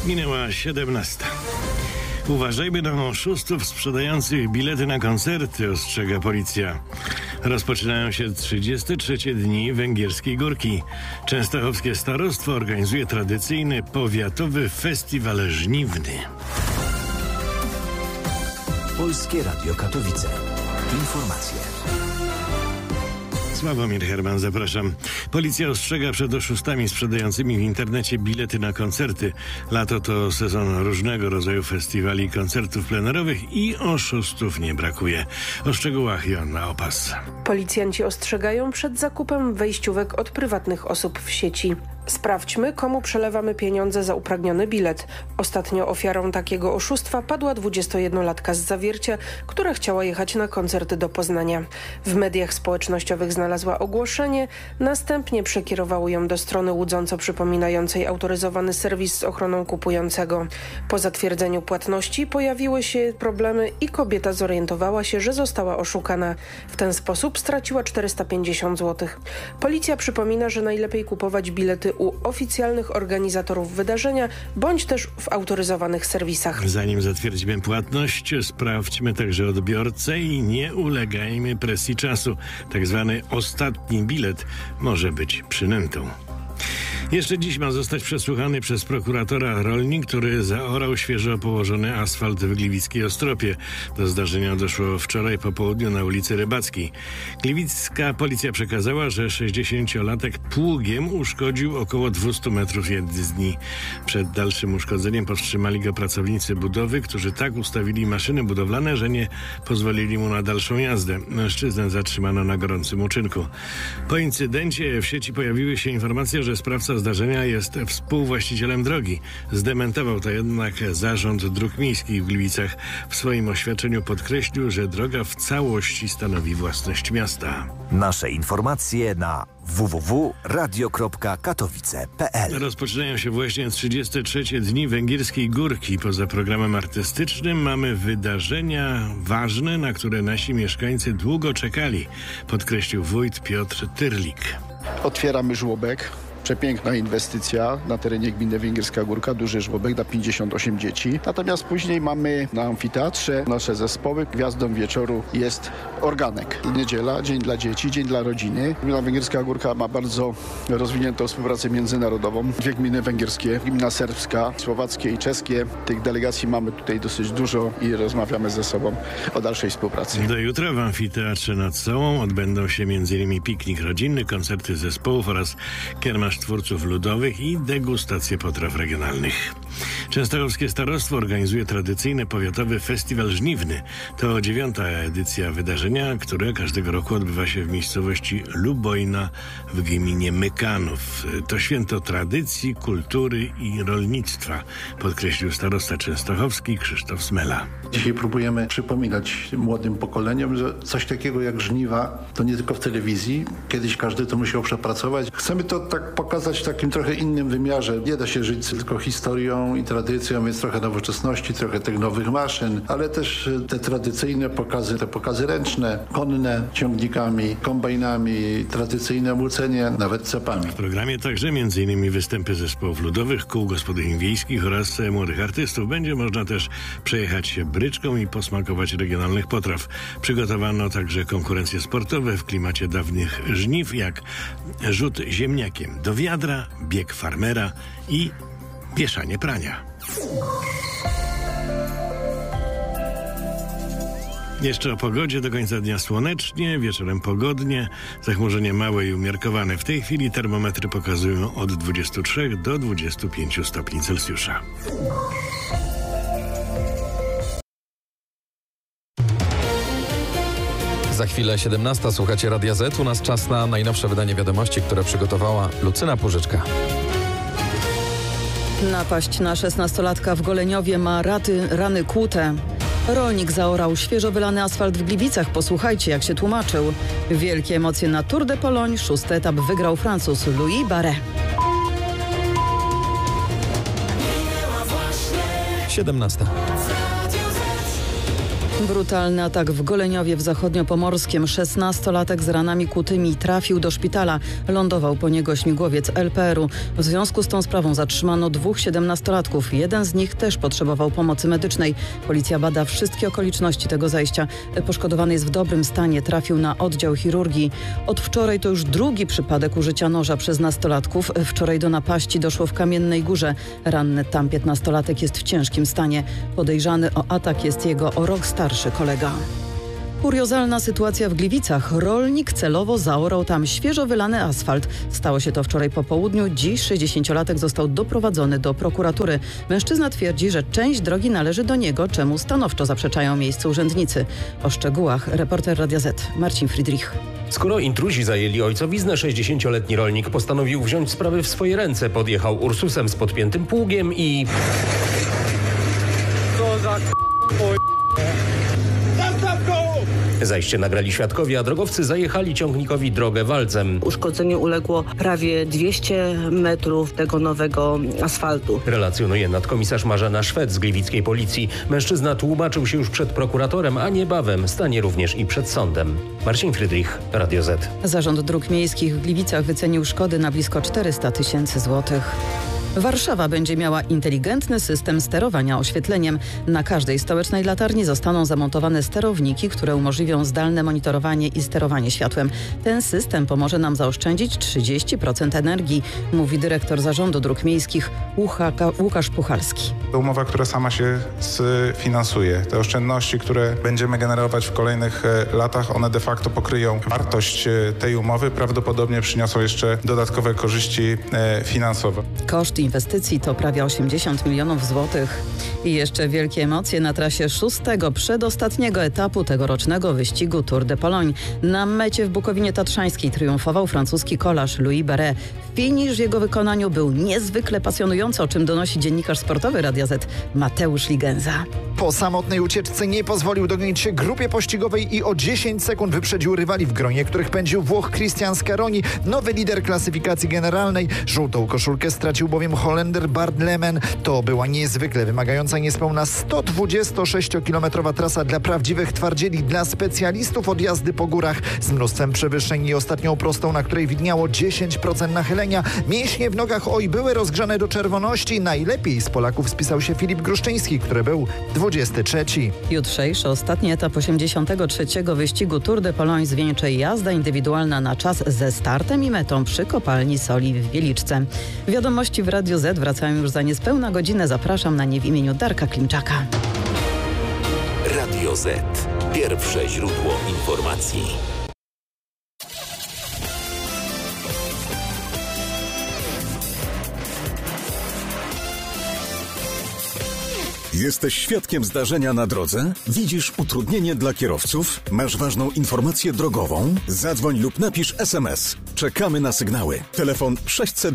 Minęła 17. Uważajmy na oszustów sprzedających bilety na koncerty, ostrzega policja. Rozpoczynają się 33 dni Węgierskiej Górki. Częstochowskie starostwo organizuje tradycyjny powiatowy festiwal żniwny. Polskie Radio Katowice. Informacje. Sławomir Herman, zapraszam. Policja ostrzega przed oszustami sprzedającymi w internecie bilety na koncerty. Lato to sezon różnego rodzaju festiwali i koncertów plenerowych i oszustów nie brakuje. O szczegółach Joanna Opas. Policjanci ostrzegają przed zakupem wejściówek od prywatnych osób w sieci. Sprawdźmy, komu przelewamy pieniądze za upragniony bilet. Ostatnio ofiarą takiego oszustwa padła 21-latka z Zawiercia, która chciała jechać na koncerty do Poznania. W mediach społecznościowych znalazła ogłoszenie, następnie przekierowało ją do strony łudząco przypominającej autoryzowany serwis z ochroną kupującego. Po zatwierdzeniu płatności pojawiły się problemy i kobieta zorientowała się, że została oszukana. W ten sposób straciła 450 zł. Policja przypomina, że najlepiej kupować bilety u oficjalnych organizatorów wydarzenia, bądź też w autoryzowanych serwisach. Zanim zatwierdzimy płatność, sprawdźmy także odbiorcę i nie ulegajmy presji czasu. Tak zwany ostatni bilet może być przynętą. Jeszcze dziś ma zostać przesłuchany przez prokuratora rolnik, który zaorał świeżo położony asfalt w gliwickiej Ostropie. Do zdarzenia doszło wczoraj po południu na ulicy Rybackiej. Gliwicka policja przekazała, że 60-latek pługiem uszkodził około 200 metrów jezdni. Przed dalszym uszkodzeniem powstrzymali go pracownicy budowy, którzy tak ustawili maszyny budowlane, że nie pozwolili mu na dalszą jazdę. Mężczyznę zatrzymano na gorącym uczynku. Po incydencie w sieci pojawiły się informacje, że sprawca zdarzenia jest współwłaścicielem drogi. Zdementował to jednak Zarząd Dróg Miejskich w Gliwicach. W swoim oświadczeniu podkreślił, że droga w całości stanowi własność miasta. Nasze informacje na www.radio.katowice.pl. Rozpoczynają się właśnie 33 dni Węgierskiej Górki. Poza programem artystycznym mamy wydarzenia ważne, na które nasi mieszkańcy długo czekali, podkreślił wójt Piotr Tyrlik. Otwieramy żłobek. Przepiękna inwestycja na terenie gminy Węgierska Górka, duży żłobek na 58 dzieci. Natomiast później mamy na amfiteatrze nasze zespoły. Gwiazdą wieczoru jest organek. Niedziela, dzień dla dzieci, dzień dla rodziny. Gmina Węgierska Górka ma bardzo rozwiniętą współpracę międzynarodową. Dwie gminy węgierskie, gmina serbska, słowackie i czeskie. Tych delegacji mamy tutaj dosyć dużo i rozmawiamy ze sobą o dalszej współpracy. Do jutra w amfiteatrze nad Sołą odbędą się m.in. piknik rodzinny, koncerty zespołów oraz kiermasz twórców ludowych i degustacje potraw regionalnych. Częstochowskie starostwo organizuje tradycyjny powiatowy festiwal żniwny. To 9. edycja wydarzenia, które każdego roku odbywa się w miejscowości Lubojna w gminie Mykanów. To święto tradycji, kultury i rolnictwa, podkreślił starosta częstochowski Krzysztof Smela. Dzisiaj próbujemy przypominać młodym pokoleniom, że coś takiego jak żniwa to nie tylko w telewizji. Kiedyś każdy to musiał przepracować. Chcemy to tak pokazać w takim trochę innym wymiarze. Nie da się żyć tylko historią i tradycją, więc trochę nowoczesności, trochę tych nowych maszyn, ale też te tradycyjne pokazy, te pokazy ręczne, konne, ciągnikami, kombajnami, tradycyjne młócenie, nawet cepami. W programie także m.in. występy zespołów ludowych, kół gospodyń wiejskich oraz młodych artystów. Będzie można też przejechać się bryczką i posmakować regionalnych potraw. Przygotowano także konkurencje sportowe w klimacie dawnych żniw, jak rzut ziemniakiem do wiadra, bieg farmera i wieszanie prania. Jeszcze o pogodzie. Do końca dnia słonecznie, wieczorem pogodnie, zachmurzenie małe i umiarkowane. W tej chwili termometry pokazują od 23 do 25 stopni Celsjusza. Za chwilę 17. Słuchacie Radia Z. U nas czas na najnowsze wydanie wiadomości, które przygotowała Lucyna Pużyczka. Napaść na 16-latka w Goleniowie ma rany kłute. Rolnik zaorał świeżo wylany asfalt w Gliwicach. Posłuchajcie, jak się tłumaczył. Wielkie emocje na Tour de Pologne. 6. etap wygrał Francuz Louis Barret. 17. Brutalny atak w Goleniowie w Zachodniopomorskiem. 16-latek z ranami kłutymi trafił do szpitala. Lądował po niego śmigłowiec LPR-u. W związku z tą sprawą zatrzymano 2 17-latków. Jeden z nich też potrzebował pomocy medycznej. Policja bada wszystkie okoliczności tego zajścia. Poszkodowany jest w dobrym stanie. Trafił na oddział chirurgii. Od wczoraj to już drugi przypadek użycia noża przez nastolatków. Wczoraj do napaści doszło w Kamiennej Górze. Ranny tam 15-latek jest w ciężkim stanie. Podejrzany o atak jest jego o rok starszy kolega. Kuriozalna sytuacja w Gliwicach. Rolnik celowo zaorał tam świeżo wylany asfalt. Stało się to wczoraj po południu. Dziś 60-latek został doprowadzony do prokuratury. Mężczyzna twierdzi, że część drogi należy do niego, czemu stanowczo zaprzeczają miejscu urzędnicy. O szczegółach reporter Radia Z Marcin Friedrich. Skoro intruzi zajęli ojcowiznę, 60-letni rolnik postanowił wziąć sprawy w swoje ręce. Podjechał Ursusem z podpiętym pługiem i... Zajście nagrali świadkowie, a drogowcy zajechali ciągnikowi drogę walcem. Uszkodzeniu uległo prawie 200 metrów tego nowego asfaltu. Relacjonuje nadkomisarz Marzena Szwed z gliwickiej policji. Mężczyzna tłumaczył się już przed prokuratorem, a niebawem stanie również i przed sądem. Marcin Friedrich, Radio Z. Zarząd Dróg Miejskich w Gliwicach wycenił szkody na blisko 400 000 złotych. Warszawa będzie miała inteligentny system sterowania oświetleniem. Na każdej stołecznej latarni zostaną zamontowane sterowniki, które umożliwią zdalne monitorowanie i sterowanie światłem. Ten system pomoże nam zaoszczędzić 30% energii, mówi dyrektor Zarządu Dróg Miejskich Łukasz Puchalski. To umowa, która sama się sfinansuje. Te oszczędności, które będziemy generować w kolejnych latach, one de facto pokryją wartość tej umowy. Prawdopodobnie przyniosą jeszcze dodatkowe korzyści finansowe. Koszt inwestycji to prawie 80 milionów złotych. I jeszcze wielkie emocje na trasie 6. przedostatniego etapu tegorocznego wyścigu Tour de Pologne. Na mecie w Bukowinie Tatrzańskiej triumfował francuski kolarz Louis Barret. Finisz w jego wykonaniu był niezwykle pasjonujący, o czym donosi dziennikarz sportowy Radia Z Mateusz Ligenza. Po samotnej ucieczce nie pozwolił dogonić się grupie pościgowej i o 10 sekund wyprzedził rywali, w gronie których pędził Włoch Christian Scaroni, nowy lider klasyfikacji generalnej. Żółtą koszulkę stracił bowiem Holender Bart Lemen. To była niezwykle wymagająca niespełna 126-kilometrowa trasa dla prawdziwych twardzieli, dla specjalistów od jazdy po górach z mnóstwem przewyższeń i ostatnią prostą, na której widniało 10% nachylenia. Mięśnie w nogach były rozgrzane do czerwoności. Najlepiej z Polaków spisał się Filip Gruszczyński, który był 23. Jutrzejszy ostatni etap 83. wyścigu Tour de Pologne zwieńczy jazda indywidualna na czas ze startem i metą przy kopalni soli w Wieliczce. Wiadomości w Radiu Z wracają już za niespełna godzinę. Zapraszam na nie w imieniu Darka Klimczaka. Radio Z. Pierwsze źródło informacji. Jesteś świadkiem zdarzenia na drodze? Widzisz utrudnienie dla kierowców? Masz ważną informację drogową? Zadzwoń lub napisz SMS. Czekamy na sygnały. Telefon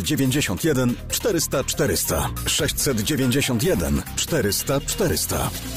691 400 400. 691 400 400.